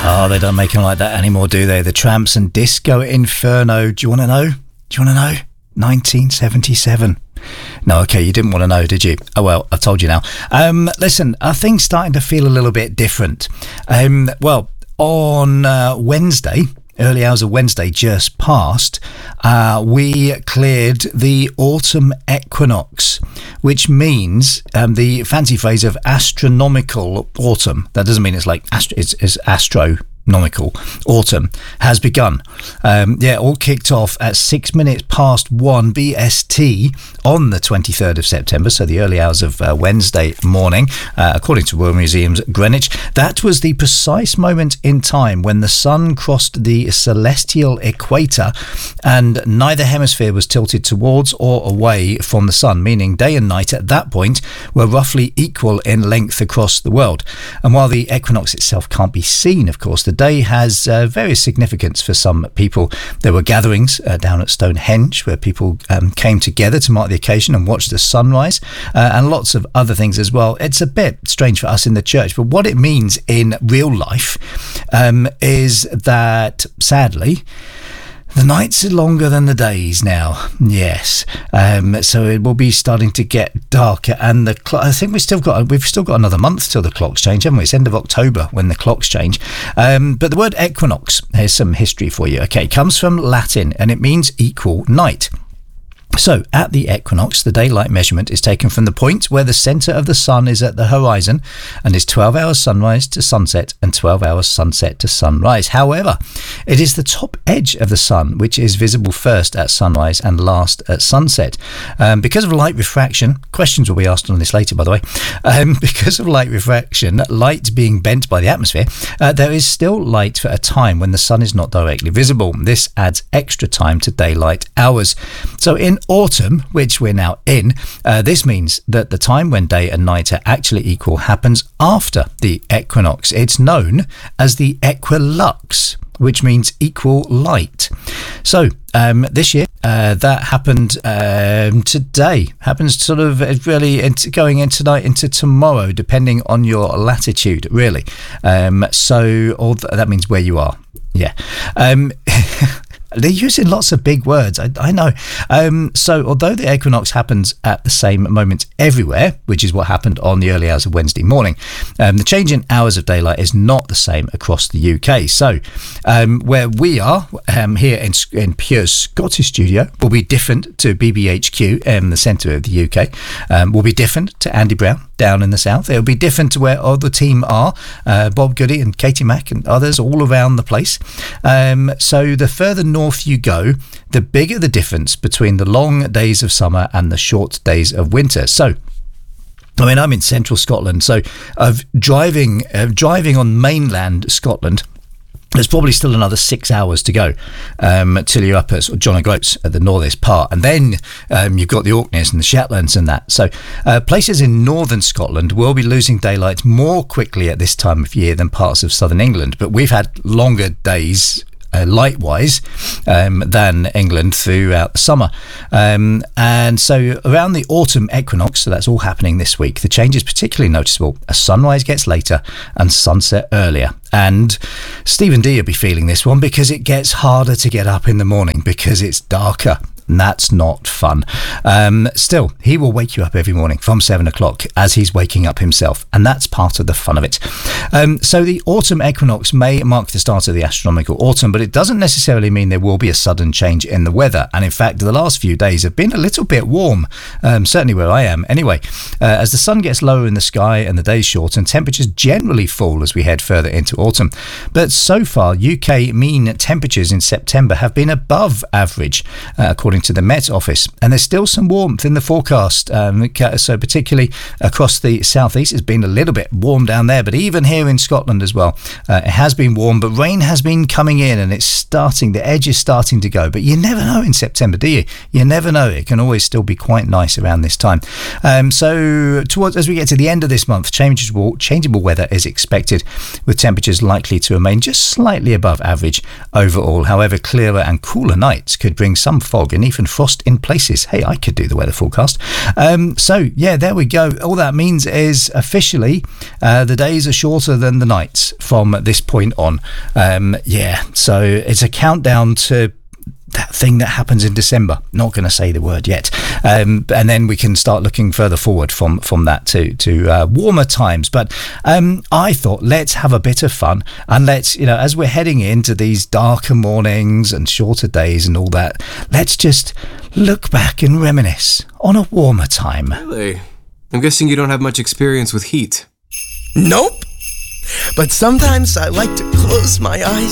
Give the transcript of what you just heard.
Oh, they don't make them like that anymore, do they? The Tramps and Disco Inferno. Do you want to know? 1977. No, okay, you didn't want to know, did you? Oh, well, I've told you now. Listen, are things starting to feel a little bit different? Well, on Wednesday, early hours of Wednesday just passed, we cleared the autumn equinox, which means the fancy phrase of astronomical autumn. That doesn't mean it's like it's astronomical autumn has begun. All kicked off at 6 minutes past 1 BST on the 23rd of September, so the early hours of Wednesday morning, according to Royal Museums Greenwich. That was the precise moment in time when the sun crossed the celestial equator and neither hemisphere was tilted towards or away from the sun, meaning day and night at that point were roughly equal in length across the world. And while the equinox itself can't be seen, of course, the day has various significance for some people. There were gatherings down at Stonehenge where people came together to mark the occasion and watch the sunrise, and lots of other things as well. It's a bit strange for us in the church, but what it means in real life is that, sadly, the nights are longer than the days now. Yes, so it will be starting to get darker, and I think we've still got another month till the clocks change, haven't we? It's end of October when the clocks change. But the word equinox, here's some history for you. Okay, it comes from Latin and it means equal night. So, at the equinox, the daylight measurement is taken from the point where the centre of the sun is at the horizon and is 12 hours sunrise to sunset and 12 hours sunset to sunrise. However, it is the top edge of the sun which is visible first at sunrise and last at sunset. Because of light refraction, questions will be asked on this later, by the way. Because of light refraction, light being bent by the atmosphere, there is still light for a time when the sun is not directly visible. This adds extra time to daylight hours. So, in autumn, which we're now in, this means that the time when day and night are actually equal happens after the equinox. It's known as the equilux, which means equal light. So this year that happened today, happens sort of really going in tonight into tomorrow, depending on your latitude, really. That means where you are. Yeah. They're using lots of big words, I know. So although the equinox happens at the same moment everywhere, which is what happened on the early hours of Wednesday morning, the change in hours of daylight is not the same across the UK. So where we are here in Pure Scottish Studio will be different to BBHQ in the centre of the UK, will be different to Andy Brown down in the south. It will be different to where all the team are, Bob Goody and Katie Mack and others all around the place. So the further north you go, the bigger the difference between the long days of summer and the short days of winter. So I mean, I'm in central Scotland, so driving on mainland Scotland, there's probably still another 6 hours to go till you're up at sort of John O'Groats at the northest part. And then you've got the Orkneys and the Shetlands and that. So places in northern Scotland will be losing daylight more quickly at this time of year than parts of southern England. But we've had longer days light-wise than England throughout the summer. And so around the autumn equinox, so that's all happening this week, the change is particularly noticeable as sunrise gets later and sunset earlier. And Stephen D will be feeling this one because it gets harder to get up in the morning because it's darker. And that's not fun. Still, he will wake you up every morning from 7 o'clock as he's waking up himself, and that's part of the fun of it. So the autumn equinox may mark the start of the astronomical autumn, but it doesn't necessarily mean there will be a sudden change in the weather. And in fact, the last few days have been a little bit warm, certainly where I am. Anyway, as the sun gets lower in the sky and the days shorten, temperatures generally fall as we head further into autumn. But so far, UK mean temperatures in September have been above average, according to the Met Office, and there's still some warmth in the forecast, so particularly across the southeast it's been a little bit warm down there, but even here in Scotland as well, it has been warm, but rain has been coming in and the edge is starting to go, but you never know in September, do you? You never know. It can always still be quite nice around this time. So as we get to the end of this month, changeable weather is expected, with temperatures likely to remain just slightly above average overall. However, clearer and cooler nights could bring some fog and even frost in places. Hey, I could do the weather forecast. So, yeah, there we go. All that means is officially the days are shorter than the nights from this point on. So it's a countdown to that thing that happens in December. Not going to say the word yet. And then we can start looking further forward from that to warmer times. But I thought, let's have a bit of fun, and let's, as we're heading into these darker mornings and shorter days and all that, let's just look back and reminisce on a warmer time. Really? I'm guessing you don't have much experience with heat. Nope. But sometimes I like to close my eyes